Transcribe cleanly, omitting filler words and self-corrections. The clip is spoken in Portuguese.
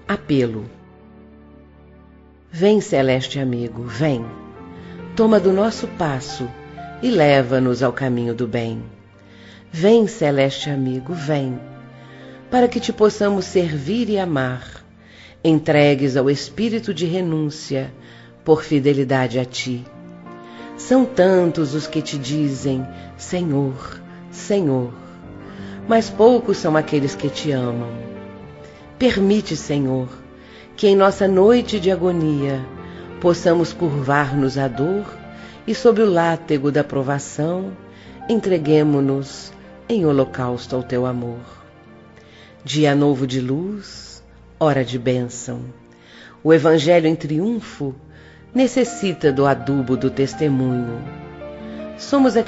Apelo. Vem, celeste amigo, vem, toma do nosso passo e leva-nos ao caminho do bem. Vem, celeste amigo, vem, para que te possamos servir e amar, entregues ao espírito de renúncia, por fidelidade a ti. São tantos os que te dizem, Senhor, Senhor, mas poucos são aqueles que te amam. Permite, Senhor, que em nossa noite de agonia possamos curvar-nos à dor e sob o látego da provação entreguemo-nos em holocausto ao teu amor. Dia novo de luz, hora de bênção. O Evangelho em triunfo necessita do adubo do testemunho. Somos